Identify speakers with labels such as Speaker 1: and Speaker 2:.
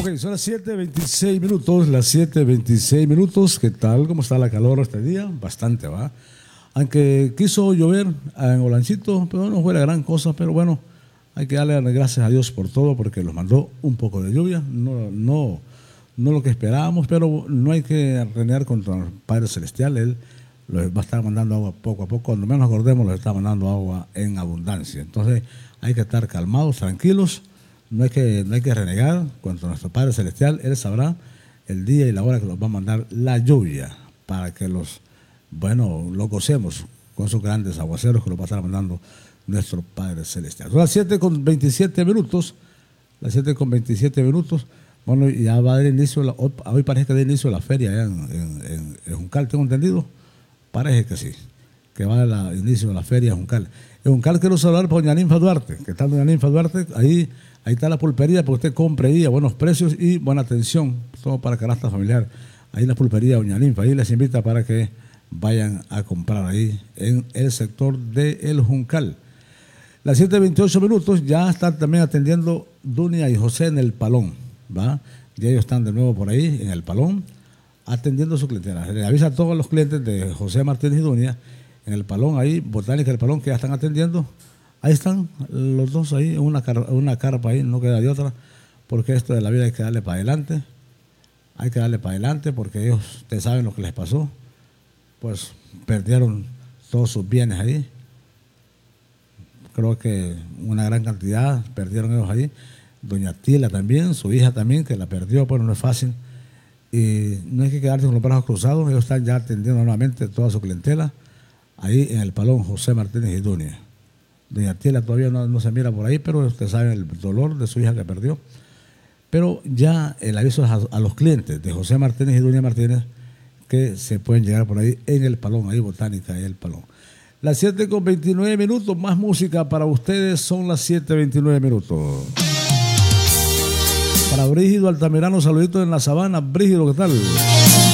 Speaker 1: son las 7:26 minutos, las 7:26 minutos. ¿Qué tal? ¿Cómo está la calor este día? Bastante, ¿va? Aunque quiso llover en Olancito, pero no fue la gran cosa, pero bueno, hay que darle gracias a Dios por todo, porque nos mandó un poco de lluvia, no lo que esperábamos, pero no hay que renegar contra el Padre Celestial. Él les va a estar mandando agua poco a poco, cuando menos acordemos, les está mandando agua en abundancia. Entonces hay que estar calmados, tranquilos, no hay que renegar contra nuestro Padre Celestial. Él sabrá el día y la hora que nos va a mandar la lluvia para que lo gocemos con sus grandes aguaceros que nos va a estar mandando nuestro Padre Celestial. Son las 7:27 minutos, las 7:27 minutos. Bueno, ya va a dar inicio, hoy parece que da inicio la feria allá en Juncal, tengo entendido. Parece que sí, que va a inicio de la feria en Juncal. En Juncal quiero saludar por doña Ninfa Duarte, que está doña Ninfa Duarte, ahí está la pulpería, porque usted compre ahí a buenos precios y buena atención, todo para carácter familiar. Ahí la pulpería doña Ninfa, ahí les invita para que vayan a comprar ahí en el sector de El Juncal. Las 7:28 minutos, ya están también atendiendo Dunia y José en El Palón, ¿va? Ya ellos están de nuevo por ahí en El Palón, atendiendo su clientela. Le avisa a todos los clientes de José Martínez y Dunia en El Palón, ahí, Botánica El Palón, que ya están atendiendo. Ahí están los dos ahí, en una carpa ahí, no queda de otra, porque esto de la vida hay que darle para adelante. Hay que darle para adelante porque ellos, ustedes saben lo que les pasó, pues perdieron todos sus bienes ahí. Creo que una gran cantidad perdieron ellos ahí. Doña Tila también, su hija también, que la perdió, pero no es fácil. Y no hay que quedarse con los brazos cruzados. Ellos están ya atendiendo nuevamente toda su clientela ahí en El Palón, José Martínez y Dunia. Doña Tila todavía no se mira por ahí, pero ustedes saben el dolor de su hija que perdió. Pero ya el aviso a los clientes de José Martínez y Dunia Martínez que se pueden llegar por ahí en El Palón, ahí Botánica, ahí El Palón. Las 7:29 minutos, más música para ustedes, son las 7:29 minutos. Para Brígido Altamirano, saluditos en la sabana. Brígido, ¿qué tal?